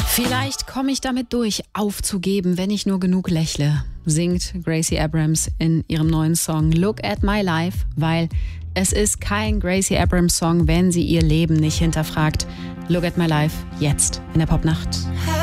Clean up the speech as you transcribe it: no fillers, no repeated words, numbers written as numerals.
Vielleicht komme ich damit durch, aufzugeben, wenn ich nur genug lächle, singt Gracie Abrams in ihrem neuen Song Look at My Life, weil es ist kein Gracie Abrams Song, wenn sie ihr Leben nicht hinterfragt. Look at My Life, jetzt in der Popnacht.